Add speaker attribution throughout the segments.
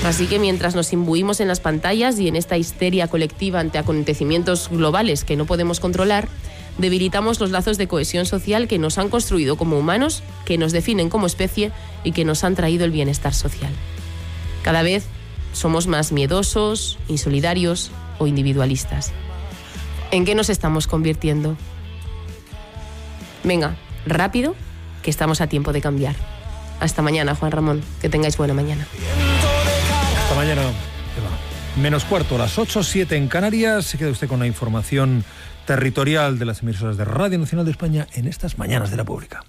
Speaker 1: Así que mientras nos imbuimos en las pantallas y en esta histeria colectiva ante acontecimientos globales que no podemos controlar, debilitamos los lazos de cohesión social que nos han construido como humanos, que nos definen como especie y que nos han traído el bienestar social. Cada vez somos más miedosos, insolidarios o individualistas. ¿En qué nos estamos convirtiendo? Venga, rápido, que estamos a tiempo de cambiar. Hasta mañana, Juan Ramón. Que tengáis buena mañana.
Speaker 2: Hasta mañana, Eva. Menos cuarto, las 8:07 en Canarias. Se queda usted con la información territorial de las emisoras de Radio Nacional de España en estas mañanas de la pública.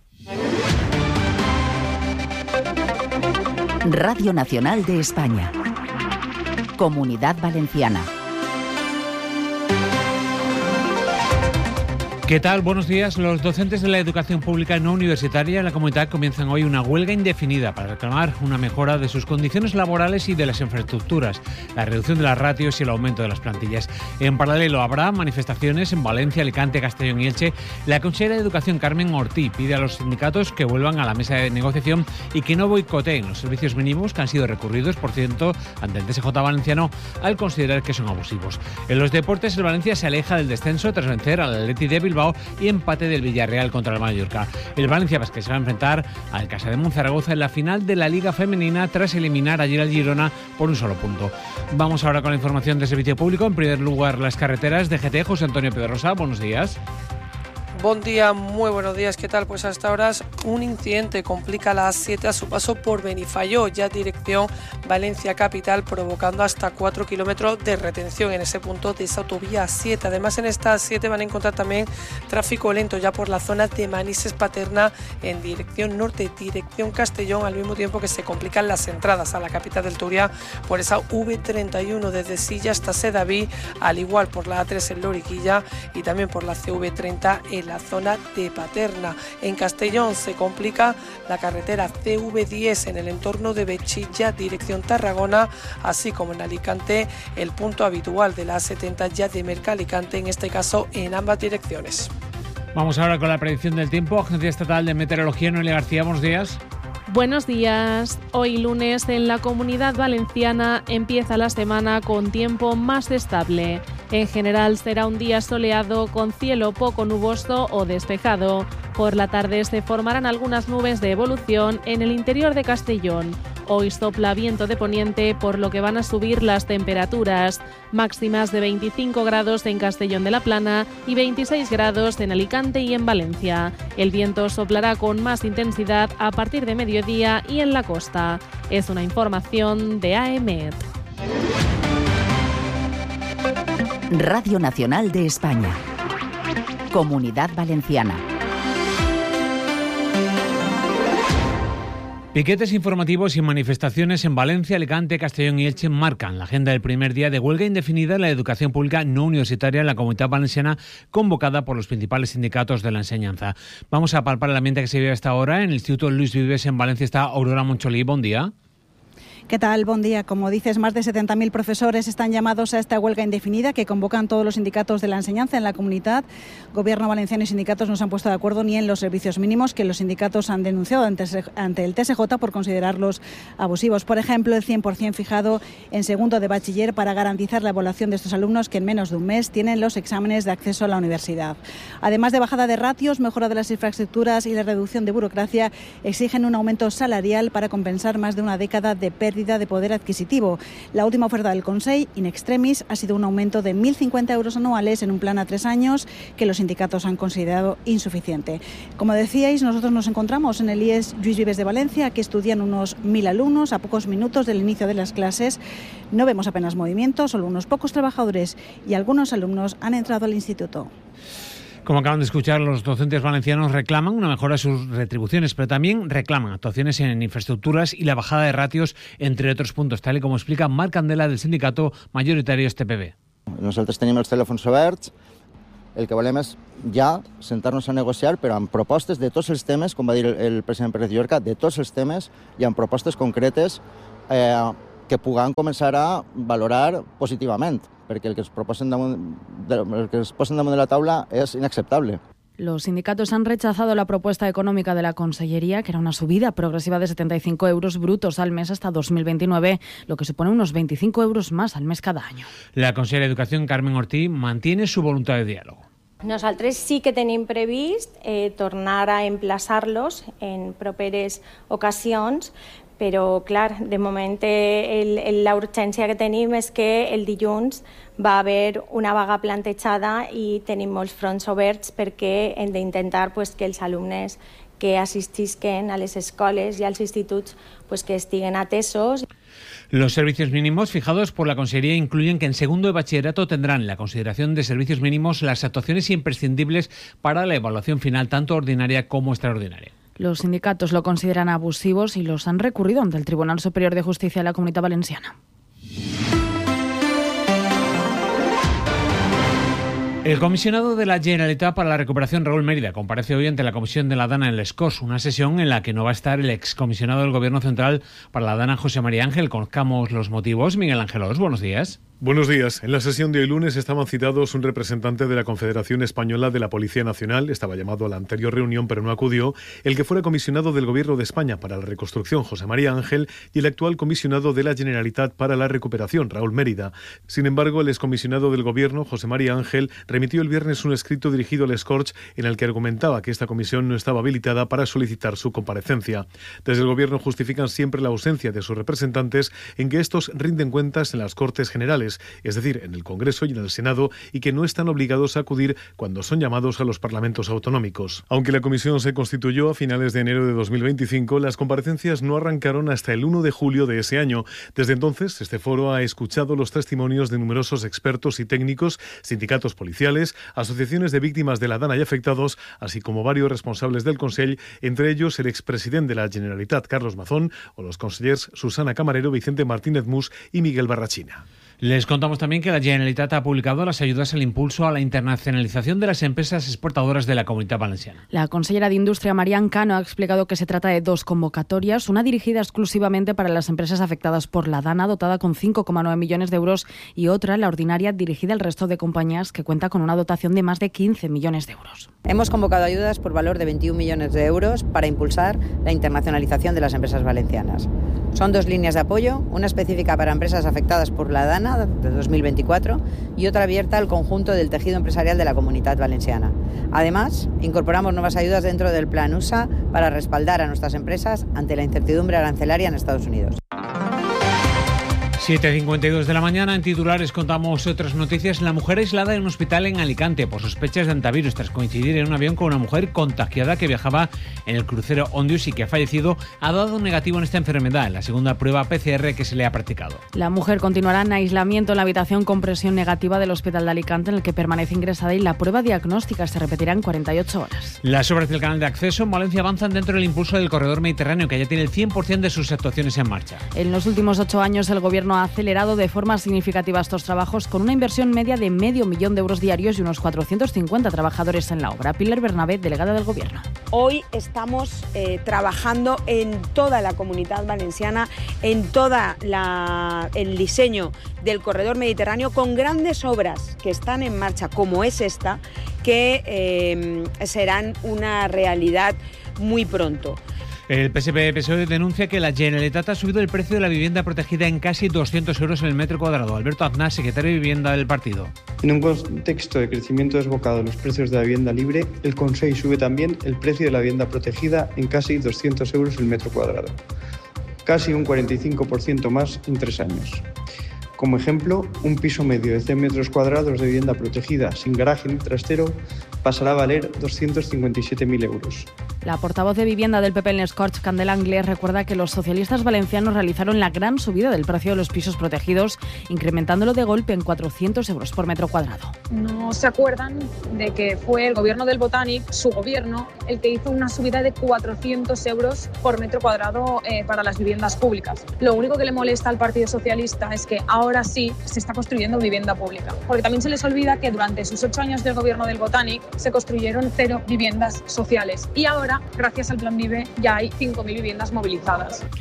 Speaker 3: Radio Nacional de España. Comunidad Valenciana.
Speaker 4: ¿Qué tal? Buenos días. Los docentes de la educación pública no universitaria en la comunidad comienzan hoy una huelga indefinida para reclamar una mejora de sus condiciones laborales y de las infraestructuras, la reducción de las ratios y el aumento de las plantillas. En paralelo habrá manifestaciones en Valencia, Alicante, Castellón y Elche. La consejera de Educación, Carmen Ortí, pide a los sindicatos que vuelvan a la mesa de negociación y que no boicoteen los servicios mínimos que han sido recurridos, por cierto, ante el TSJ valenciano al considerar que son abusivos. En los deportes, el Valencia se aleja del descenso tras vencer al Athletic de Bilbao y empate del Villarreal contra el Mallorca. El Valencia Basket se va a enfrentar al Casa de Monzaragoza en la final de la Liga Femenina tras eliminar ayer al Girona por un solo punto. Vamos ahora con la información de servicio público. En primer lugar, las carreteras de GT. José Antonio Pedrosa, buenos días.
Speaker 5: Buen día, muy buenos días, ¿qué tal? Pues hasta ahora un incidente complica la A7 a su paso por Benifayó, ya dirección Valencia Capital, provocando hasta 4 kilómetros de retención en ese punto de esa autovía A7. Además, en esta A7 van a encontrar también tráfico lento ya por la zona de Manises Paterna en dirección norte, dirección Castellón, al mismo tiempo que se complican las entradas a la capital del Turia por esa V31 desde Silla hasta Sedaví, al igual por la A3 en Loriquilla y también por la CV30 en la zona de Paterna. En Castellón se complica la carretera CV10 en el entorno de Bechilla, dirección Tarragona, así como en Alicante el punto habitual de la A70 ya de Merca-Alicante, en este caso en ambas direcciones.
Speaker 4: Vamos ahora con la predicción del tiempo. Agencia Estatal de Meteorología, Noelia García, buenos días.
Speaker 6: Buenos días. Hoy lunes en la Comunidad Valenciana empieza la semana con tiempo más estable. En general será un día soleado con cielo poco nuboso o despejado. Por la tarde se formarán algunas nubes de evolución en el interior de Castellón. Hoy sopla viento de poniente, por lo que van a subir las temperaturas. Máximas de 25 grados en Castellón de la Plana y 26 grados en Alicante y en Valencia. El viento soplará con más intensidad a partir de mediodía y en la costa. Es una información de AEMET.
Speaker 3: Radio Nacional de España. Comunidad Valenciana.
Speaker 4: Piquetes informativos y manifestaciones en Valencia, Alicante, Castellón y Elche marcan la agenda del primer día de huelga indefinida en la educación pública no universitaria en la Comunidad Valenciana, convocada por los principales sindicatos de la enseñanza. Vamos a palpar el ambiente que se vive hasta ahora. En el Instituto Luis Vives en Valencia está Aurora Moncholí. Buen día.
Speaker 7: ¿Qué tal? Buen día. Como dices, más de 70.000 profesores están llamados a esta huelga indefinida que convocan todos los sindicatos de la enseñanza en la comunidad. Gobierno valenciano y sindicatos no se han puesto de acuerdo ni en los servicios mínimos que los sindicatos han denunciado ante el TSJ por considerarlos abusivos. Por ejemplo, el 100% fijado en segundo de bachiller para garantizar la evaluación de estos alumnos que en menos de un mes tienen los exámenes de acceso a la universidad. Además de bajada de ratios, mejora de las infraestructuras y la reducción de burocracia, exigen un aumento salarial para compensar más de una década de pérdida de poder adquisitivo. La última oferta del Consell, in extremis, ha sido un aumento de 1.050 euros anuales en un plan a 3 años que los sindicatos han considerado insuficiente. Como decíais, nosotros nos encontramos en el IES Lluís Vives de Valencia, que estudian unos 1.000 alumnos a pocos minutos del inicio de las clases. No vemos apenas movimiento, solo unos pocos trabajadores y algunos alumnos han entrado al instituto.
Speaker 4: Como acaban de escuchar, los docentes valencianos reclaman una mejora de sus retribuciones, pero también reclaman actuaciones en infraestructuras y la bajada de ratios, entre otros puntos, tal y como explica Marc Candela del sindicato mayoritario TPB.
Speaker 8: Nosaltres tenim els telèfons oberts, el que volem és ja sentar-nos a negociar, però amb propostes de tots els temes, com va dir el president Pérez Llorca, de tots els temes i amb propostes concretes que puguem començar a valorar positivament, perquè el que es posen damunt de la taula és inacceptable.
Speaker 9: Los sindicatos han rechazado la propuesta económica de la Consellería, que era una subida progresiva de 75 euros brutos al mes hasta 2029, lo que supone unos 25 euros más al mes cada año.
Speaker 4: La consellera de Educación, Carmen Ortí, mantiene su voluntad de diàleg.
Speaker 10: Nosaltres sí que tenim previst tornar a emplaçar-los en properes ocasions, però, clar, de moment la urgència que tenim és que el dilluns va haver una vaga plantejada i tenim molts fronts oberts perquè hem d'intentar que els alumnes que assistisquen a les escoles i als instituts que estiguen atesos.
Speaker 4: Los servicios mínimos fijados por la Consellería incluyen que en segundo de bachillerato tendrán la consideración de servicios mínimos las actuaciones imprescindibles para la evaluación final, tanto ordinaria como extraordinaria.
Speaker 9: Los sindicatos lo consideran abusivos y los han recurrido ante el Tribunal Superior de Justicia de la Comunitat Valenciana.
Speaker 4: El comisionado de la Generalitat para la Recuperación, Raúl Mérida, comparece hoy ante la Comisión de la Dana en Les Corts, una sesión en la que no va a estar el excomisionado del Gobierno Central para la Dana, José María Ángel. Conozcamos los motivos. Miguel Ángel Os, buenos días.
Speaker 11: Buenos días. En la sesión de hoy lunes estaban citados un representante de la Confederación Española de la Policía Nacional, estaba llamado a la anterior reunión pero no acudió, el que fuera comisionado del Gobierno de España para la Reconstrucción, José María Ángel, y el actual comisionado de la Generalitat para la Recuperación, Raúl Mérida. Sin embargo, el excomisionado del Gobierno, José María Ángel, remitió el viernes un escrito dirigido a Les Corts en el que argumentaba que esta comisión no estaba habilitada para solicitar su comparecencia. Desde el Gobierno justifican siempre la ausencia de sus representantes en que estos rinden cuentas en las Cortes Generales, es decir, en el Congreso y en el Senado, y que no están obligados a acudir cuando son llamados a los parlamentos autonómicos. Aunque la comisión se constituyó a finales de enero de 2025, las comparecencias no arrancaron hasta el 1 de julio de ese año. Desde entonces, este foro ha escuchado los testimonios de numerosos expertos y técnicos, sindicatos policiales, asociaciones de víctimas de la Dana y afectados, así como varios responsables del Consell, entre ellos el expresidente de la Generalitat, Carlos Mazón, o los consellers Susana Camarero, Vicente Martínez Mus y Miguel Barrachina.
Speaker 4: Les contamos también que la Generalitat ha publicado las ayudas al impulso a la internacionalización de las empresas exportadoras de la Comunitat Valenciana.
Speaker 9: La consellera de Industria, Marian Cano, ha explicado que se trata de dos convocatorias, una dirigida exclusivamente para las empresas afectadas por la Dana, dotada con 5,9 millones de euros, y otra, la ordinaria, dirigida al resto de compañías, que cuenta con una dotación de más de 15 millones de euros.
Speaker 12: Hemos convocado ayudas por valor de 21 millones de euros para impulsar la internacionalización de las empresas valencianas. Son dos líneas de apoyo, una específica para empresas afectadas por la Dana de 2024 y otra abierta al conjunto del tejido empresarial de la Comunitat Valenciana. Además, incorporamos nuevas ayudas dentro del Plan USA para respaldar a nuestras empresas ante la incertidumbre arancelaria en Estados Unidos.
Speaker 4: 7:52 de la mañana. En titulares contamos otras noticias. La mujer aislada en un hospital en Alicante por sospechas de hantavirus tras coincidir en un avión con una mujer contagiada que viajaba en el crucero Ondius y que ha fallecido, ha dado negativo en esta enfermedad, en la segunda prueba PCR que se le ha practicado.
Speaker 9: La mujer continuará en aislamiento en la habitación con presión negativa del hospital de Alicante, en el que permanece ingresada, y la prueba diagnóstica se repetirá en 48 horas.
Speaker 4: Las obras del canal de acceso en Valencia avanzan dentro del impulso del corredor mediterráneo, que ya tiene el 100% de sus actuaciones en marcha.
Speaker 9: En los últimos 8 años el Gobierno ha acelerado de forma significativa estos trabajos, con una inversión media de $500,000 de euros diarios y unos 450 trabajadores en la obra. Pilar Bernabé, delegada del Gobierno.
Speaker 13: Hoy estamos trabajando en toda la Comunitat Valenciana, en toda el diseño del corredor mediterráneo, con grandes obras que están en marcha, como es esta, que serán una realidad muy pronto.
Speaker 4: El PSPE-PSOE denuncia que la Generalitat ha subido el precio de la vivienda protegida en casi 200 euros el metro cuadrado. Alberto Aznar, secretario de Vivienda del partido.
Speaker 14: En un contexto de crecimiento desbocado de los precios de la vivienda libre, el Consell sube también el precio de la vivienda protegida en casi 200 euros el metro cuadrado. Casi un 45% más en 3 años. Como ejemplo, un piso medio de 100 metros cuadrados de vivienda protegida sin garaje ni trastero pasará a valer 257.000 euros.
Speaker 9: La portavoz de Vivienda del PP en Les Corts, Candela Anglès, recuerda que los socialistas valencianos realizaron la gran subida del precio de los pisos protegidos, incrementándolo de golpe en 400 euros por metro cuadrado.
Speaker 15: No se acuerdan de que fue el gobierno del Botànic, su gobierno, el que hizo una subida de 400 euros por metro cuadrado para las viviendas públicas. Lo único que le molesta al Partido Socialista es que ahora sí se está construyendo vivienda pública, porque también se les olvida que durante sus 8 años del gobierno del Botànic se construyeron 0 viviendas sociales y ahora, gracias al Plan Vive, ya hay 5.000 viviendas movilizadas.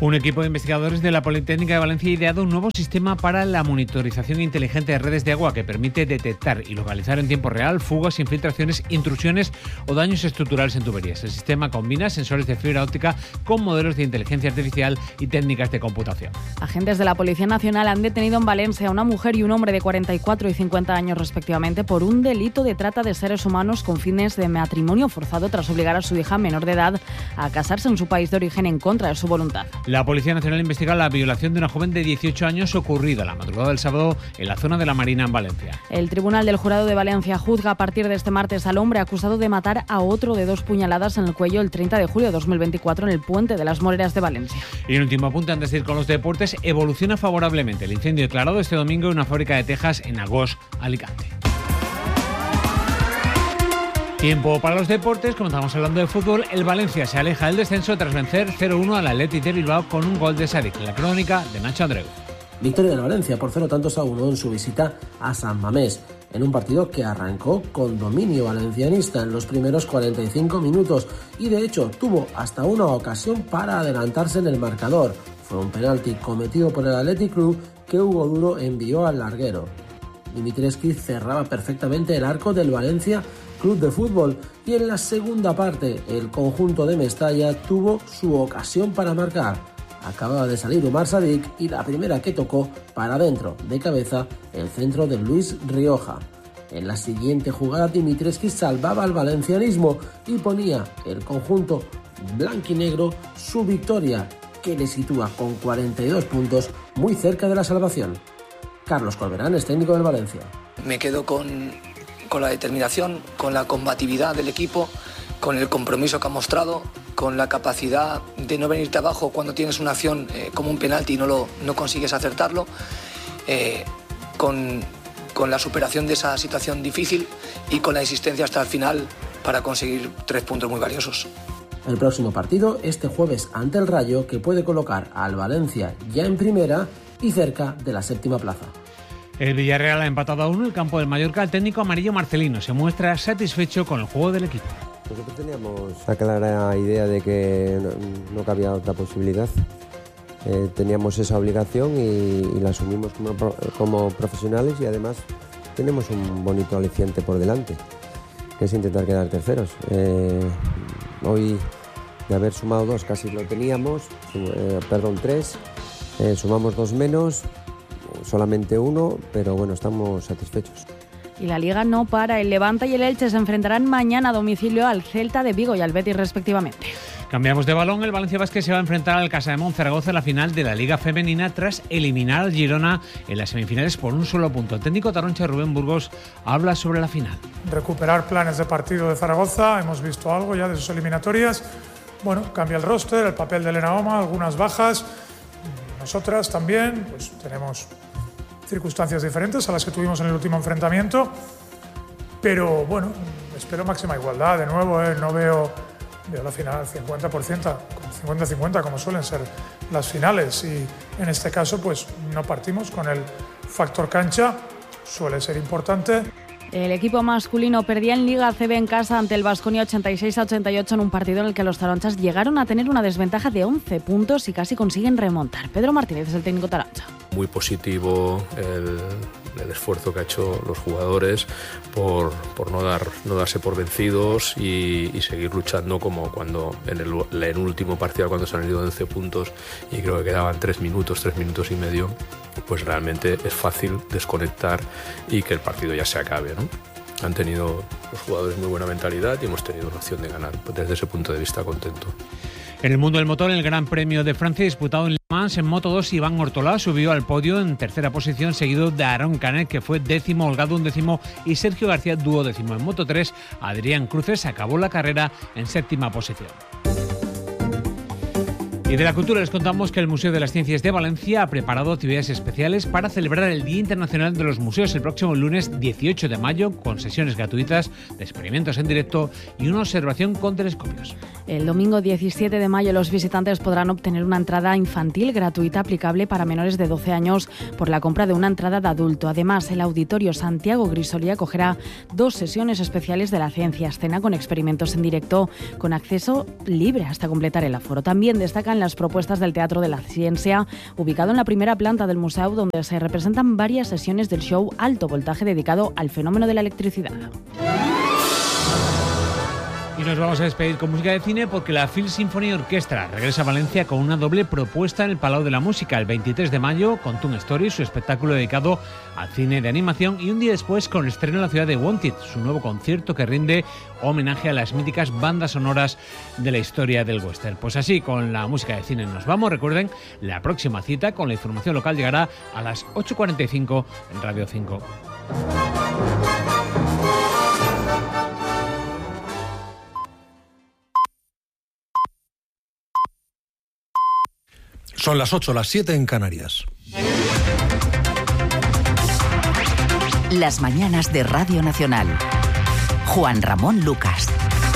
Speaker 4: Un equipo de investigadores de la Politécnica de Valencia ha ideado un nuevo sistema para la monitorización inteligente de redes de agua que permite detectar y localizar en tiempo real fugas, infiltraciones, intrusiones o daños estructurales en tuberías. El sistema combina sensores de fibra óptica con modelos de inteligencia artificial y técnicas de computación.
Speaker 9: Agentes de la Policía Nacional han detenido en Valencia a una mujer y un hombre de 44 y 50 años respectivamente por un delito de trata de seres humanos con fines de matrimonio forzado tras obligar a su hija menor de edad a casarse en su país de origen en contra de su voluntad.
Speaker 4: La Policía Nacional investiga la violación de una joven de 18 años ocurrida la madrugada del sábado en la zona de la Marina en Valencia.
Speaker 9: El Tribunal del Jurado de Valencia juzga a partir de este martes al hombre acusado de matar a otro de 2 puñaladas en el cuello el 30 de julio de 2024 en el Puente de las Moreras de Valencia.
Speaker 4: Y un último apunte antes de ir con los deportes, evoluciona favorablemente el incendio declarado este domingo en una fábrica de tejas en Agós, Alicante. Tiempo para los deportes, como estamos hablando de fútbol, el Valencia se aleja del descenso tras vencer 0-1 al Athletic de Bilbao con un gol de Sadik. La crónica de Nacho Andreu.
Speaker 16: Victoria del Valencia por 0-1 en su visita a San Mamés, en un partido que arrancó con dominio valencianista en los primeros 45 minutos y de hecho tuvo hasta una ocasión para adelantarse en el marcador. Fue un penalti cometido por el Athletic Club que Hugo Duro envió al larguero. Dimitrescu cerraba perfectamente el arco del Valencia Club de Fútbol y en la segunda parte el conjunto de Mestalla tuvo su ocasión para marcar. Acababa de salir Umar Sadik y la primera que tocó para adentro, de cabeza, el centro de Luis Rioja. En la siguiente jugada Dimitrescu salvaba al valencianismo y ponía el conjunto blanquinegro su victoria, que le sitúa con 42 puntos muy cerca de la salvación. Carlos Corberán es técnico del Valencia.
Speaker 17: Me quedo con la determinación, con la combatividad del equipo, con el compromiso que ha mostrado, con la capacidad de no venirte abajo cuando tienes una acción como un penalti y no consigues acertarlo, con la superación de esa situación difícil y con la insistencia hasta el final para conseguir 3 puntos muy valiosos.
Speaker 16: El próximo partido este jueves ante el Rayo, que puede colocar al Valencia ya en primera y cerca de la 7ª plaza.
Speaker 4: El Villarreal ha empatado a 1 el campo del Mallorca. El técnico amarillo Marcelino se muestra satisfecho con el juego del equipo.
Speaker 18: Nosotros teníamos la clara idea de que no cabía otra posibilidad. Teníamos esa obligación y la asumimos como profesionales y además tenemos un bonito aliciente por delante, que es intentar quedar terceros. Hoy, de haber sumado 2, casi lo teníamos, 3, sumamos 2 menos, solamente 1, pero bueno, estamos satisfechos.
Speaker 9: Y la Liga no para. El Levante y el Elche se enfrentarán mañana a domicilio al Celta de Vigo y al Betis respectivamente.
Speaker 4: Cambiamos de balón. El Valencia Basket se va a enfrentar al Casademont Zaragoza en la final de la Liga Femenina tras eliminar al Girona en las semifinales por un solo punto. El técnico taroncha Rubén Burgos habla sobre la final.
Speaker 19: Recuperar planes de partido de Zaragoza. Hemos visto algo ya de sus eliminatorias. Bueno, cambia el roster, el papel de Elena Oma, algunas bajas. Nosotras también pues tenemos circunstancias diferentes a las que tuvimos en el último enfrentamiento, pero bueno, espero máxima igualdad de nuevo, no veo la final 50%, como suelen ser las finales, y en este caso pues no partimos con el factor cancha, suele ser importante.
Speaker 9: El equipo masculino perdía en Liga ACB en casa ante el Baskonia 86-88 en un partido en el que los taronchas llegaron a tener una desventaja de 11 puntos y casi consiguen remontar. Pedro Martínez es el técnico taroncha.
Speaker 20: Muy positivo el esfuerzo que ha hecho los jugadores por no darse por vencidos y seguir luchando como cuando en el último partido, cuando se han ido 11 puntos y creo que quedaban 3 minutos y medio, pues realmente es fácil desconectar y que el partido ya se acabe, ¿no? Han tenido los jugadores muy buena mentalidad y hemos tenido una opción de ganar. Desde ese punto de vista, contento.
Speaker 4: En el mundo del motor, el Gran Premio de Francia disputado en Le Mans en Moto 2, Iván Ortolá subió al podio en tercera posición, seguido de Aaron Canet, que fue décimo, Holgado 11º y Sergio García duodécimo. En Moto 3, Adrián Cruces acabó la carrera en 7ª posición. Y de la cultura les contamos que el Museo de las Ciencias de Valencia ha preparado actividades especiales para celebrar el Día Internacional de los Museos el próximo lunes 18 de mayo, con sesiones gratuitas de experimentos en directo y una observación con telescopios.
Speaker 9: El domingo 17 de mayo los visitantes podrán obtener una entrada infantil gratuita aplicable para menores de 12 años por la compra de una entrada de adulto. Además, el Auditorio Santiago Grisolí acogerá 2 sesiones especiales de la ciencia escena con experimentos en directo con acceso libre hasta completar el aforo. También destacan en las propuestas del Teatro de la Ciencia, ubicado en la primera planta del museo, donde se representan varias sesiones del show Alto Voltaje dedicado al fenómeno de la electricidad.
Speaker 4: Y nos vamos a despedir con música de cine porque la Phil Symphony Orchestra regresa a Valencia con una doble propuesta en el Palau de la Música. El 23 de mayo con Toon Story, su espectáculo dedicado al cine de animación, y un día después con el estreno en la ciudad de Wanted, su nuevo concierto que rinde homenaje a las míticas bandas sonoras de la historia del western. Pues así, con la música de cine nos vamos. Recuerden, la próxima cita con la información local llegará a las 8:45 en Radio 5.
Speaker 2: Son las 8, las 7 en Canarias.
Speaker 3: Las mañanas de Radio Nacional. Juan Ramón Lucas.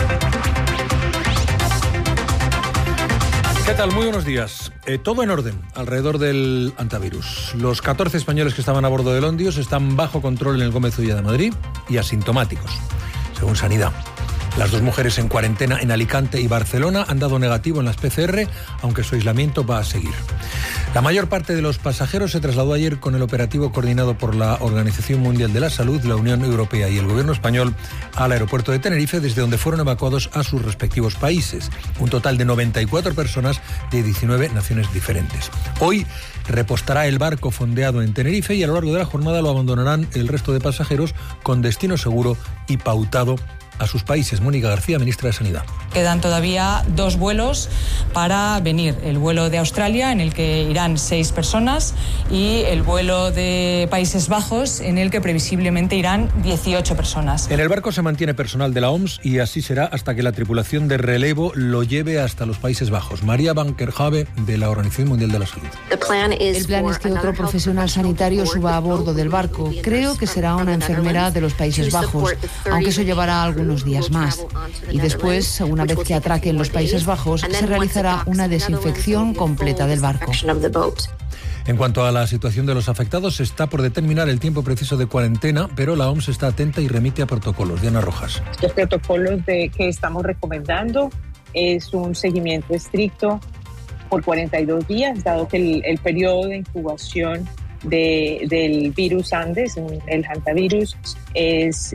Speaker 2: ¿Qué tal? Muy buenos días. Todo en orden alrededor del antivirus. Los 14 españoles que estaban a bordo del Ondios están bajo control en el Gómez Ulla de Madrid y asintomáticos, según Sanidad. Las 2 mujeres en cuarentena en Alicante y Barcelona han dado negativo en las PCR, aunque su aislamiento va a seguir. La mayor parte de los pasajeros se trasladó ayer con el operativo coordinado por la Organización Mundial de la Salud, la Unión Europea y el Gobierno español al aeropuerto de Tenerife, desde donde fueron evacuados a sus respectivos países. Un total de 94 personas de 19 naciones diferentes. Hoy repostará el barco fondeado en Tenerife y a lo largo de la jornada lo abandonarán el resto de pasajeros con destino seguro y pautado a sus países. Mónica García, ministra de Sanidad.
Speaker 21: Quedan todavía 2 vuelos para venir. El vuelo de Australia, en el que irán 6 personas, y el vuelo de Países Bajos, en el que previsiblemente irán 18 personas.
Speaker 2: En el barco se mantiene personal de la OMS y así será hasta que la tripulación de relevo lo lleve hasta los Países Bajos. María Van Kerkhove, de la Organización Mundial de la Salud.
Speaker 22: El plan es que otro profesional sanitario suba a bordo del barco. Creo que será una enfermera de los Países Bajos, aunque eso llevará algunos días más. Y después, una vez que atraque en los Países Bajos, se realizará una desinfección completa del barco.
Speaker 2: En cuanto a la situación de los afectados, está por determinar el tiempo preciso de cuarentena, pero la OMS está atenta y remite a protocolos. Diana Rojas.
Speaker 23: Los protocolos que estamos recomendando es un seguimiento estricto por 42 días, dado que el periodo de incubación del virus Andes, el hantavirus, es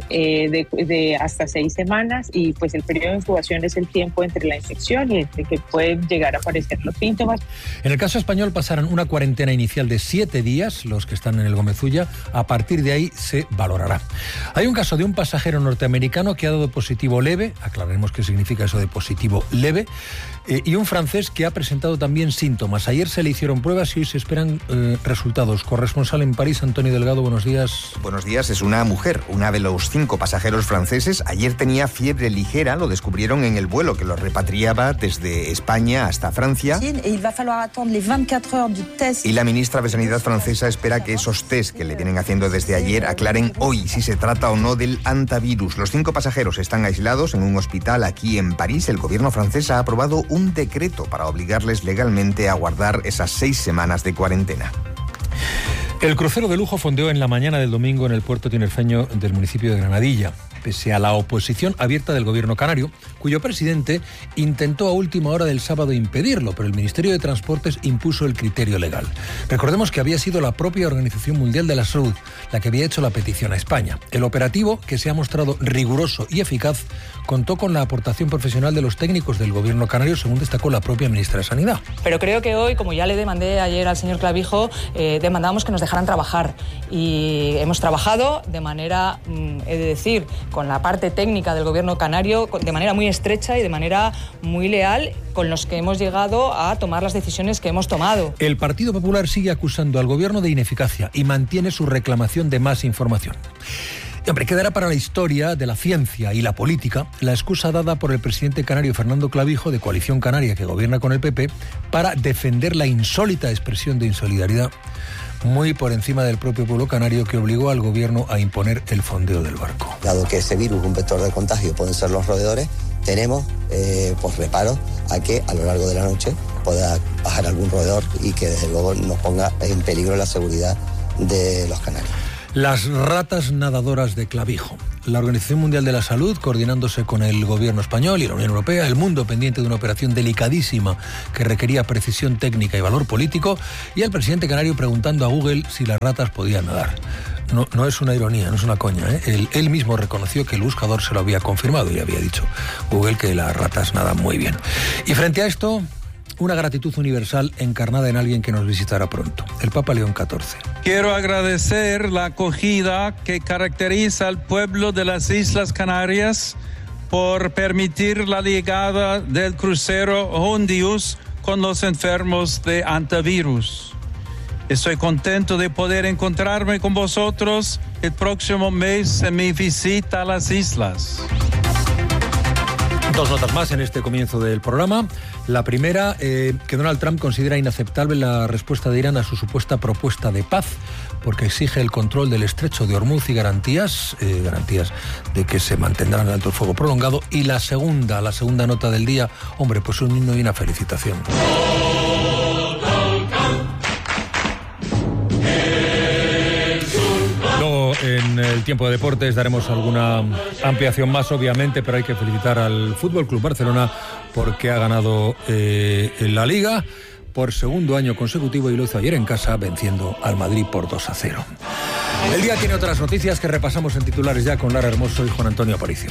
Speaker 23: de hasta 6 semanas, y pues el periodo de incubación es el tiempo entre la infección y entre que pueden llegar a aparecer los síntomas.
Speaker 2: En el caso español pasarán una cuarentena inicial de 7 días, los que están en el Gómez Ulla. A partir de ahí se valorará. Hay un caso de un pasajero norteamericano que ha dado positivo leve, aclararemos qué significa eso de positivo leve, y un francés que ha presentado también síntomas. Ayer se le hicieron pruebas y hoy se esperan resultados. Corresponsal en París, Antonio Delgado, buenos días.
Speaker 24: Buenos días, es una mujer, una de los 5 pasajeros franceses. Ayer tenía fiebre ligera, lo descubrieron en el vuelo que los repatriaba desde España hasta Francia. Y la ministra de Sanidad francesa espera que esos test que le vienen haciendo desde ayer aclaren hoy si se trata o no del hantavirus. Los 5 pasajeros están aislados en un hospital aquí en París. El gobierno francés ha aprobado un decreto para obligarles legalmente a guardar esas 6 semanas de cuarentena.
Speaker 2: El crucero de lujo fondeó en la mañana del domingo en el puerto tinerfeño del municipio de Granadilla, pese a la oposición abierta del gobierno canario, cuyo presidente intentó a última hora del sábado impedirlo, pero el Ministerio de Transportes impuso el criterio legal. Recordemos que había sido la propia Organización Mundial de la Salud la que había hecho la petición a España. El operativo, que se ha mostrado riguroso y eficaz, contó con la aportación profesional de los técnicos del gobierno canario, según destacó la propia ministra de Sanidad.
Speaker 21: Pero creo que hoy, como ya le demandé ayer al señor Clavijo, demandamos que nos dejaran trabajar, y hemos trabajado de manera, he de decir, con la parte técnica del gobierno canario, de manera muy estrecha y de manera muy leal, con los que hemos llegado a tomar las decisiones que hemos tomado.
Speaker 2: El Partido Popular sigue acusando al gobierno de ineficacia y mantiene su reclamación de más información. Y hombre, quedará para la historia de la ciencia y la política la excusa dada por el presidente canario Fernando Clavijo, de Coalición Canaria, que gobierna con el PP, para defender la insólita expresión de insolidaridad muy por encima del propio pueblo canario, que obligó al gobierno a imponer el fondeo del barco.
Speaker 25: Dado que ese virus, un vector de contagio, pueden ser los roedores, tenemos pues reparo a que a lo largo de la noche pueda bajar algún roedor y que desde luego nos ponga en peligro la seguridad de los canarios.
Speaker 2: Las ratas nadadoras de Clavijo. La Organización Mundial de la Salud, coordinándose con el gobierno español y la Unión Europea, el mundo pendiente de una operación delicadísima que requería precisión técnica y valor político, y el presidente canario preguntando a Google si las ratas podían nadar. No es una ironía, no es una coña, ¿eh? Él mismo reconoció que el buscador se lo había confirmado y había dicho Google que las ratas nadan muy bien. Y frente a esto, una gratitud universal encarnada en alguien que nos visitará pronto, el Papa León XIV.
Speaker 1: Quiero agradecer la acogida que caracteriza al pueblo de las Islas Canarias por permitir la llegada del crucero Hondius con los enfermos de antivirus. Estoy contento de poder encontrarme con vosotros el próximo mes en mi visita a las islas.
Speaker 2: Dos notas más en este comienzo del programa. La primera, que Donald Trump considera inaceptable la respuesta de Irán a su supuesta propuesta de paz, porque exige el control del estrecho de Hormuz y garantías de que se mantendrá el alto el fuego prolongado. Y la segunda nota del día, hombre, pues un himno y una felicitación. En el tiempo de deportes daremos alguna ampliación más, obviamente, pero hay que felicitar al Fútbol Club Barcelona porque ha ganado la Liga por segundo año consecutivo y lo hizo ayer en casa venciendo al Madrid por 2-0. El día tiene otras noticias que repasamos en titulares ya con Lara Hermoso y Juan Antonio Aparicio.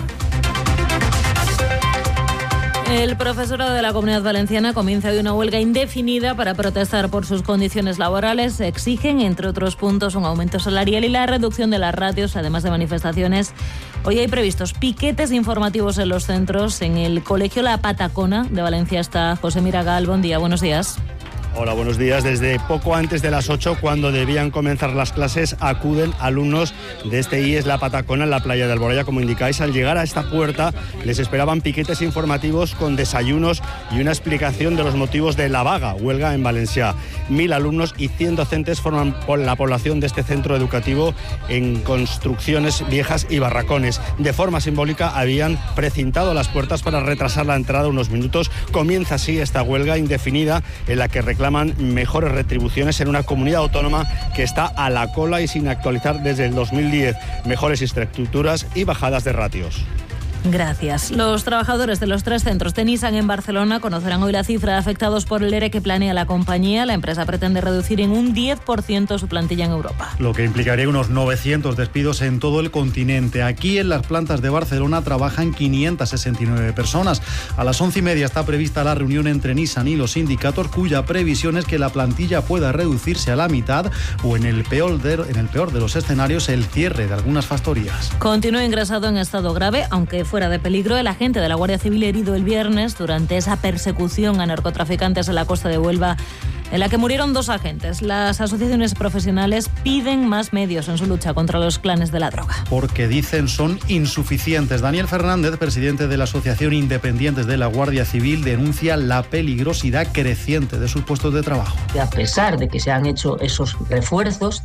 Speaker 5: El profesorado de la Comunidad Valenciana comienza hoy una huelga indefinida para protestar por sus condiciones laborales. Exigen, entre otros puntos, un aumento salarial y la reducción de las ratios, además de manifestaciones. Hoy hay previstos piquetes informativos en los centros. En el Colegio La Patacona de Valencia está José Miragal. Buen día, buenos días.
Speaker 6: Hola, buenos días. Desde poco antes de las 8, cuando debían comenzar las clases, acuden alumnos de este IES La Patacona en la playa de Alboraya, como indicáis. Al llegar a esta puerta les esperaban piquetes informativos con desayunos y una explicación de los motivos de la huelga en Valencia. 1000 alumnos y 100 docentes forman la población de este centro educativo en construcciones viejas y barracones. De forma simbólica habían precintado las puertas para retrasar la entrada unos minutos. Comienza así esta huelga indefinida en la que reclaman mejores retribuciones en una comunidad autónoma que está a la cola y sin actualizar desde el 2010, mejores infraestructuras y bajadas de ratios.
Speaker 5: Gracias. Los trabajadores de los 3 centros de Nissan en Barcelona conocerán hoy la cifra de afectados por el ERE que planea la compañía. La empresa pretende reducir en un 10% su plantilla en Europa.
Speaker 7: Lo que implicaría unos 900 despidos en todo el continente. Aquí en las plantas de Barcelona trabajan 569 personas. A las 11:30 está prevista la reunión entre Nissan y los sindicatos, cuya previsión es que la plantilla pueda reducirse a la mitad o en el peor de los escenarios, el cierre de algunas factorías.
Speaker 5: Continúa ingresado en estado grave, aunque fuera de peligro, el agente de la Guardia Civil herido el viernes durante esa persecución a narcotraficantes en la costa de Huelva, en la que murieron 2 agentes. Las asociaciones profesionales piden más medios en su lucha contra los clanes de la droga.
Speaker 7: Porque dicen son insuficientes. Daniel Fernández, presidente de la Asociación Independientes de la Guardia Civil, denuncia la peligrosidad creciente de sus puestos de trabajo.
Speaker 8: A pesar de que se han hecho esos refuerzos,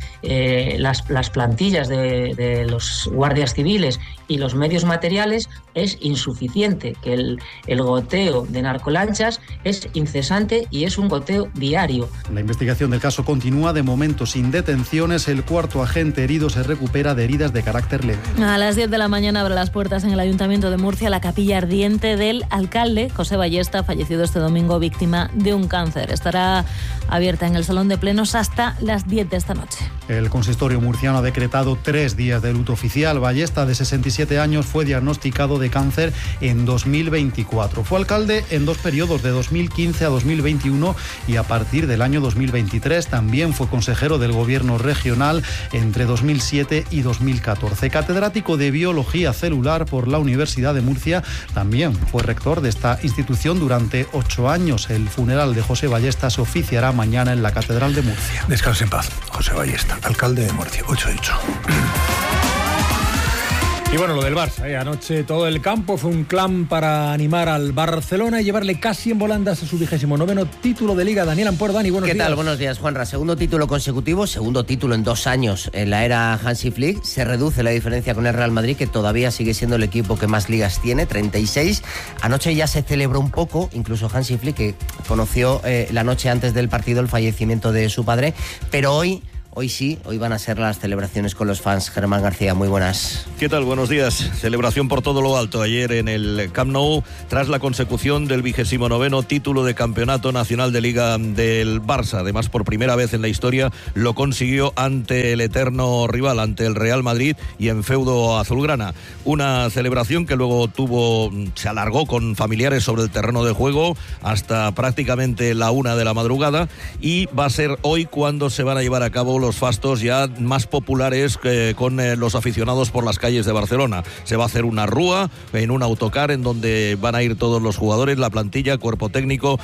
Speaker 8: las plantillas de los guardias civiles y los medios materiales es insuficiente, que el goteo de narcolanchas es incesante y es un goteo diario.
Speaker 7: La investigación del caso continúa, de momento sin detenciones. El 4º agente herido se recupera de heridas de carácter leve.
Speaker 5: A las 10 de la mañana abre las puertas en el Ayuntamiento de Murcia la capilla ardiente del alcalde José Ballesta, fallecido este domingo víctima de un cáncer. Estará abierta en el Salón de Plenos hasta las 10 de esta noche.
Speaker 7: El consistorio murciano ha decretado 3 días de luto oficial. Ballesta, de 67 años, fue diagnosticado de cáncer en 2024. Fue alcalde en 2 periodos, de 2015 a 2021, y a partir del año 2023 también fue consejero del gobierno regional entre 2007 y 2014. Catedrático de Biología Celular por la Universidad de Murcia, también fue rector de esta institución durante 8 años. El funeral de José Ballesta se oficiará mañana en la Catedral de Murcia.
Speaker 2: Descanse en paz, José Ballesta, alcalde de Murcia. 8-8. Y bueno, lo del Barça, anoche todo el campo fue un clan para animar al Barcelona y llevarle casi en volandas a su 29º título de Liga. Daniel Ampuero, Dani, buenos días.
Speaker 26: ¿Qué tal? Buenos días, Juanra. Segundo título consecutivo, segundo título en 2 años en la era Hansi Flick. Se reduce la diferencia con el Real Madrid, que todavía sigue siendo el equipo que más ligas tiene, 36. Anoche ya se celebró un poco, incluso Hansi Flick, que conoció la noche antes del partido el fallecimiento de su padre, pero hoy Hoy sí, hoy van a ser las celebraciones con los fans. Germán García, muy buenas.
Speaker 10: ¿Qué tal? Buenos días. Celebración por todo lo alto ayer en el Camp Nou tras la consecución del 29º título de campeonato nacional de Liga del Barça. Además, por primera vez en la historia lo consiguió ante el eterno rival, ante el Real Madrid y en feudo azulgrana. Una celebración que luego se alargó con familiares sobre el terreno de juego hasta prácticamente la 1 de la madrugada, y va a ser hoy cuando se van a llevar a cabo los fastos ya más populares con los aficionados por las calles de Barcelona. Se va a hacer una rúa en un autocar en donde van a ir todos los jugadores, la plantilla, cuerpo técnico,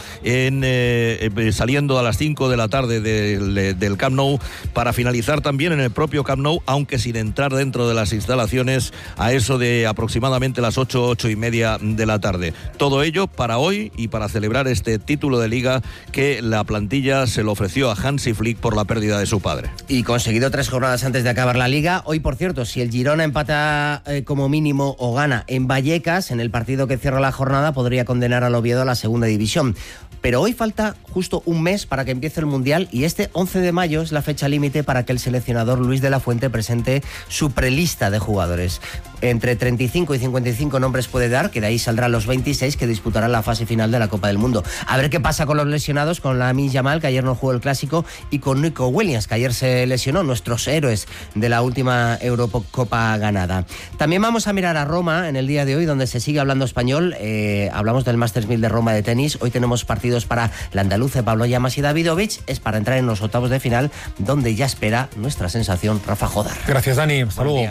Speaker 10: saliendo a las 5 de la tarde del Camp Nou, para finalizar también en el propio Camp Nou, aunque sin entrar dentro de las instalaciones, a eso de aproximadamente las 8:30 de la tarde. Todo ello para hoy y para celebrar este título de Liga que la plantilla se lo ofreció a Hansi Flick por la pérdida de su padre.
Speaker 26: Y conseguido 3 jornadas antes de acabar la Liga. Hoy, por cierto, si el Girona empata como mínimo o gana en Vallecas, en el partido que cierra la jornada, podría condenar al Oviedo a la segunda división. Pero hoy falta justo un mes para que empiece el Mundial, y este 11 de mayo es la fecha límite para que el seleccionador Luis de la Fuente presente su prelista de jugadores. Entre 35 y 55 nombres puede dar, que de ahí saldrán los 26 que disputarán la fase final de la Copa del Mundo. A ver qué pasa con los lesionados, con Lamine Yamal, que ayer no jugó el Clásico, y con Nico Williams, que ayer se lesionó, nuestros héroes de la última Eurocopa ganada. También vamos a mirar a Roma en el día de hoy, donde se sigue hablando español. Hablamos del Masters 1000 de Roma de tenis. Hoy tenemos partidos para la andaluza Pablo Llamas y Davidovich. Es para entrar en los octavos de final, donde ya espera nuestra sensación Rafa Jodar.
Speaker 2: Gracias, Dani. Hasta luego.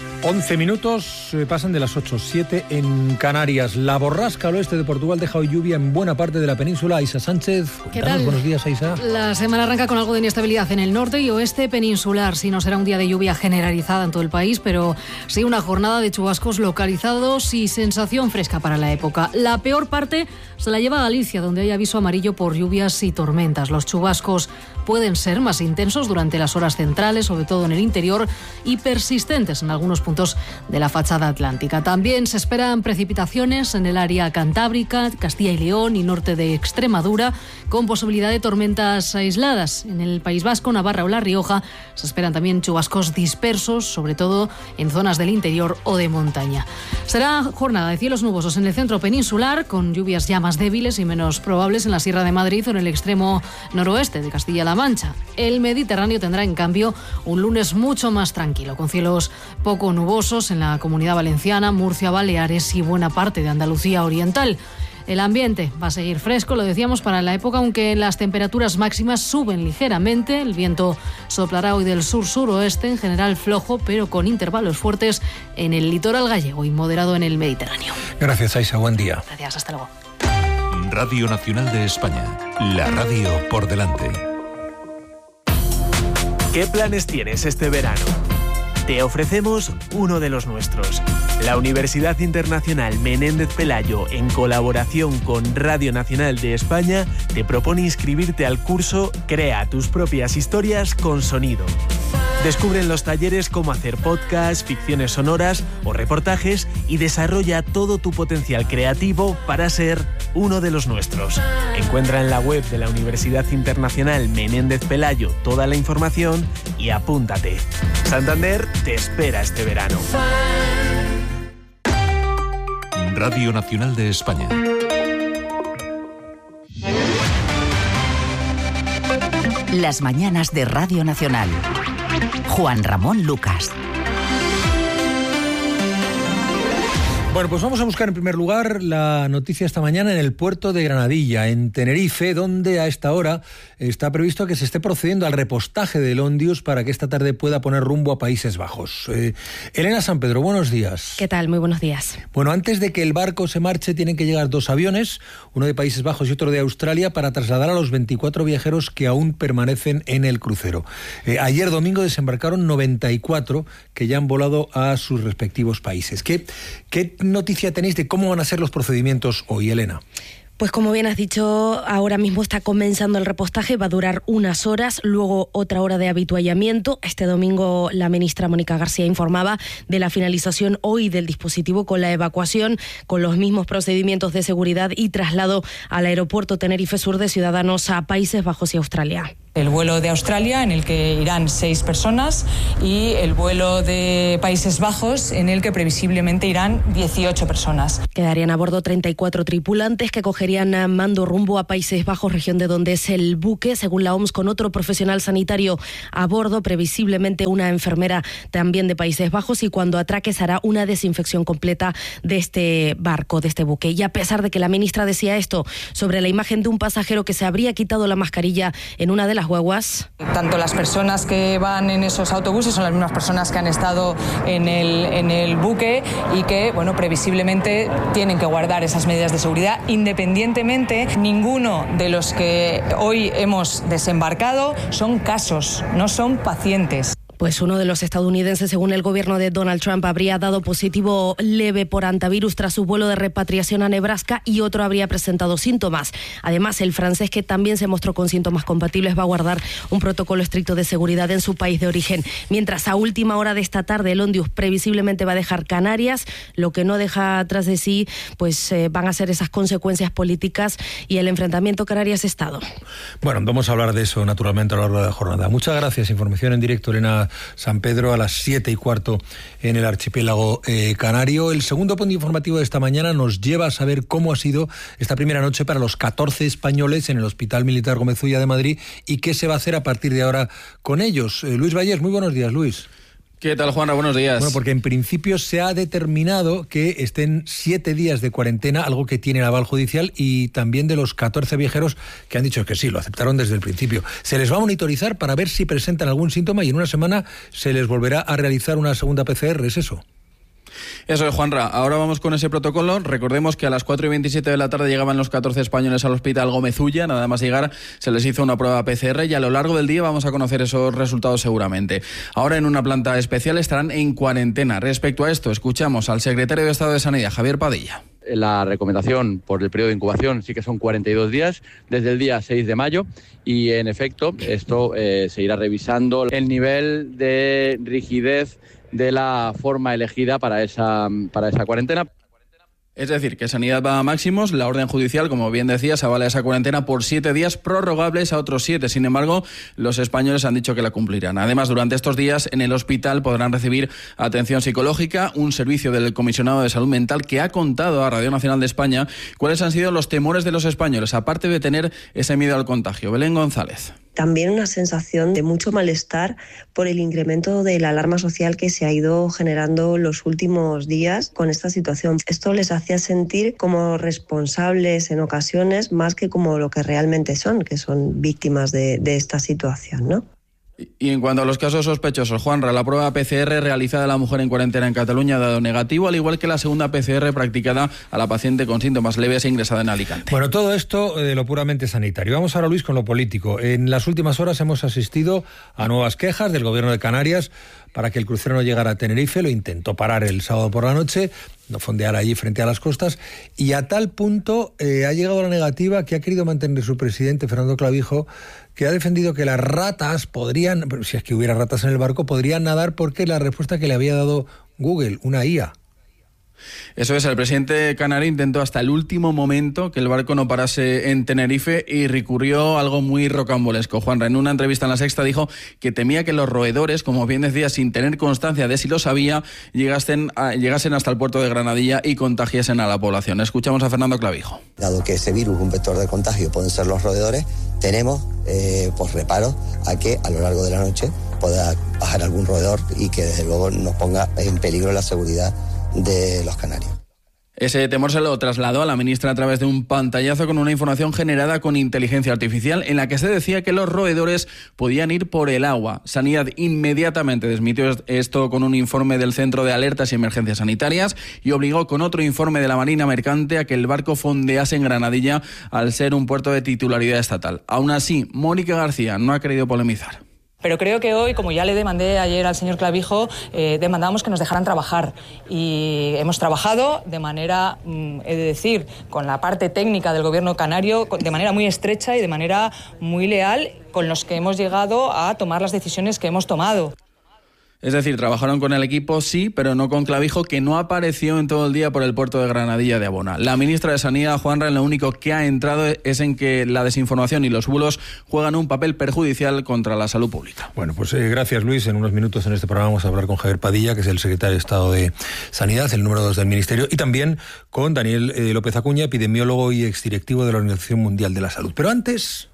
Speaker 2: 11 minutos pasan de las 8:07 en Canarias. La borrasca al oeste de Portugal deja hoy lluvia en buena parte de la península. Isa Sánchez, cuéntanos.
Speaker 11: ¿Qué tal?
Speaker 2: Buenos días, Isa.
Speaker 11: La semana arranca con algo de inestabilidad en el norte y oeste peninsular. Sí, no será un día de lluvia generalizada en todo el país, pero sí una jornada de chubascos localizados y sensación fresca para la época. La peor parte se la lleva a Galicia, donde hay aviso amarillo por lluvias y tormentas. Los chubascos pueden ser más intensos durante las horas centrales, sobre todo en el interior, y persistentes en algunos puntos de la fachada atlántica. También se esperan precipitaciones en el área cantábrica, Castilla y León y norte de Extremadura, con posibilidad de tormentas aisladas. En el País Vasco, Navarra o La Rioja se esperan también chubascos dispersos, sobre todo en zonas del interior o de montaña. Será jornada de cielos nubosos en el centro peninsular, con lluvias ya más débiles y menos probables en la Sierra de Madrid o en el extremo noroeste de Castilla-La Mancha. El Mediterráneo tendrá, en cambio, un lunes mucho más tranquilo, con cielos poco nubosos en la Comunidad Valenciana, Murcia, Baleares y buena parte de Andalucía Oriental. El ambiente va a seguir fresco, lo decíamos, para la época, aunque las temperaturas máximas suben ligeramente. El viento soplará hoy del sur-suroeste, en general flojo, pero con intervalos fuertes en el litoral gallego y moderado en el Mediterráneo.
Speaker 2: Gracias, Aisa. Buen día.
Speaker 11: Gracias, hasta luego.
Speaker 12: Radio Nacional de España. La radio por delante.
Speaker 13: ¿Qué planes tienes este verano? Te ofrecemos uno de los nuestros. La Universidad Internacional Menéndez Pelayo, en colaboración con Radio Nacional de España, te propone inscribirte al curso Crea tus propias historias con sonido. Descubre en los talleres cómo hacer podcasts, ficciones sonoras o reportajes y desarrolla todo tu potencial creativo para ser uno de los nuestros. Encuentra en la web de la Universidad Internacional Menéndez Pelayo toda la información y apúntate. Santander te espera este verano.
Speaker 12: Radio Nacional de España.
Speaker 3: Las mañanas de Radio Nacional. Juan Ramón Lucas.
Speaker 2: Bueno, pues vamos a buscar en primer lugar la noticia esta mañana en el puerto de Granadilla, en Tenerife, donde a esta hora está previsto que se esté procediendo al repostaje del Ondius para que esta tarde pueda poner rumbo a Países Bajos. Elena San Pedro, buenos días.
Speaker 14: ¿Qué tal? Muy buenos días.
Speaker 2: Bueno, antes de que el barco se marche, tienen que llegar 2 aviones, uno de Países Bajos y otro de Australia, para trasladar a los 24 viajeros que aún permanecen en el crucero. Ayer domingo desembarcaron 94 que ya han volado a sus respectivos países. ¿Qué noticia tenéis de cómo van a ser los procedimientos hoy, Elena?
Speaker 14: Pues como bien has dicho, ahora mismo está comenzando el repostaje, va a durar unas horas, luego otra hora de habituallamiento. Este domingo la ministra Mónica García informaba de la finalización hoy del dispositivo con la evacuación, con los mismos procedimientos de seguridad y traslado al aeropuerto Tenerife Sur de ciudadanos a Países Bajos y Australia.
Speaker 21: El vuelo de Australia, en el que irán 6 personas, y el vuelo de Países Bajos, en el que previsiblemente irán 18 personas.
Speaker 14: Quedarían a bordo 34 tripulantes que cogerían mando rumbo a Países Bajos, región de donde es el buque, según la OMS, con otro profesional sanitario a bordo, previsiblemente una enfermera también de Países Bajos, y cuando atraque se hará una desinfección completa de este barco, de este buque. Y a pesar de que la ministra decía esto sobre la imagen de un pasajero que se habría quitado la mascarilla en una de las guaguas.
Speaker 21: Tanto las personas que van en esos autobuses son las mismas personas que han estado en el buque y que, bueno, previsiblemente tienen que guardar esas medidas de seguridad. Independientemente, ninguno de los que hoy hemos desembarcado son casos, no son pacientes.
Speaker 14: Pues uno de los estadounidenses, según el gobierno de Donald Trump, habría dado positivo leve por hantavirus tras su vuelo de repatriación a Nebraska, y otro habría presentado síntomas. Además, el francés, que también se mostró con síntomas compatibles, va a guardar un protocolo estricto de seguridad en su país de origen. Mientras, a última hora de esta tarde, el Ondius previsiblemente va a dejar Canarias. Lo que no deja atrás de sí, pues van a ser esas consecuencias políticas y el enfrentamiento Canarias-Estado.
Speaker 2: Bueno, vamos a hablar de eso naturalmente a lo largo de la jornada. Muchas gracias. Información en directo, Elena San Pedro, a las 7:15 en el archipiélago canario. El segundo punto informativo de esta mañana nos lleva a saber cómo ha sido esta primera noche para los 14 españoles en el Hospital Militar Gómez Ulla de Madrid y qué se va a hacer a partir de ahora con ellos. Luis Vallés, muy buenos días, Luis.
Speaker 15: ¿Qué tal, Juanra? Buenos días.
Speaker 2: Bueno, porque en principio se ha determinado que estén 7 días de cuarentena, algo que tiene el aval judicial, y también de los 14 viajeros que han dicho que sí, lo aceptaron desde el principio. Se les va a monitorizar para ver si presentan algún síntoma y en una semana se les volverá a realizar una segunda PCR, ¿es eso?
Speaker 15: Eso es, Juanra. Ahora vamos con ese protocolo. Recordemos que a las 4:27 de la tarde llegaban los 14 españoles al Hospital Gómez Ulla. Nada más llegar se les hizo una prueba PCR y a lo largo del día vamos a conocer esos resultados seguramente. Ahora en una planta especial estarán en cuarentena. Respecto a esto, escuchamos al secretario de Estado de Sanidad, Javier Padilla.
Speaker 16: La recomendación por el periodo de incubación sí que son 42 días desde el día 6 de mayo y en efecto esto se irá revisando el nivel de rigidez de la forma elegida para esa cuarentena.
Speaker 15: Es decir, que Sanidad va a máximos. La orden judicial, como bien decías, avala esa cuarentena por 7 días, prorrogables a otros 7. Sin embargo, los españoles han dicho que la cumplirán. Además, durante estos días en el hospital podrán recibir atención psicológica, un servicio del Comisionado de Salud Mental que ha contado a Radio Nacional de España cuáles han sido los temores de los españoles, aparte de tener ese miedo al contagio. Belén González.
Speaker 17: También una sensación de mucho malestar por el incremento de la alarma social que se ha ido generando los últimos días con esta situación. Esto les hacía sentir como responsables en ocasiones más que como lo que realmente son, que son víctimas de esta situación, ¿no?
Speaker 15: Y en cuanto a los casos sospechosos, Juanra, la prueba PCR realizada a la mujer en cuarentena en Cataluña ha dado negativo, al igual que la segunda PCR practicada a la paciente con síntomas leves e ingresada en Alicante.
Speaker 2: Bueno, todo esto de lo puramente sanitario. Vamos ahora, Luis, con lo político. En las últimas horas hemos asistido a nuevas quejas del Gobierno de Canarias para que el crucero no llegara a Tenerife. Lo intentó parar el sábado por la noche, no fondear allí frente a las costas, y a tal punto ha llegado la negativa que ha querido mantener su presidente, Fernando Clavijo, que ha defendido que las ratas podrían, si es que hubiera ratas en el barco, podrían nadar porque la respuesta que le había dado Google, una IA.
Speaker 15: Eso es, el presidente canario intentó hasta el último momento que el barco no parase en Tenerife y recurrió a algo muy rocambolesco. Juanra, en una entrevista en La Sexta dijo que temía que los roedores, como bien decía, sin tener constancia de si lo sabía, llegasen hasta el puerto de Granadilla y contagiasen a la población. Escuchamos a Fernando Clavijo.
Speaker 25: Dado que ese virus, un vector de contagio, pueden ser los roedores, tenemos reparo a que a lo largo de la noche pueda bajar algún roedor y que desde luego nos ponga en peligro la seguridad de los canarios.
Speaker 15: Ese temor se lo trasladó a la ministra a través de un pantallazo con una información generada con inteligencia artificial en la que se decía que los roedores podían ir por el agua. Sanidad inmediatamente desmintió esto con un informe del Centro de Alertas y Emergencias Sanitarias y obligó con otro informe de la Marina Mercante a que el barco fondease en Granadilla al ser un puerto de titularidad estatal. Aún así, Mónica García no ha querido polemizar.
Speaker 21: Pero creo que hoy, como ya le demandé ayer al señor Clavijo, demandábamos que nos dejaran trabajar. Y hemos trabajado de manera, he de decir, con la parte técnica del gobierno canario, de manera muy estrecha y de manera muy leal, con los que hemos llegado a tomar las decisiones que hemos tomado.
Speaker 15: Es decir, trabajaron con el equipo, sí, pero no con Clavijo, que no apareció en todo el día por el puerto de Granadilla de Abona. La ministra de Sanidad, Juanra, lo único que ha entrado es en que la desinformación y los bulos juegan un papel perjudicial contra la salud pública.
Speaker 2: Bueno, pues gracias, Luis. En unos minutos en este programa vamos a hablar con Javier Padilla, que es el secretario de Estado de Sanidad, el número 2 del Ministerio, y también con Daniel López Acuña, epidemiólogo y exdirectivo de la Organización Mundial de la Salud. Pero antes...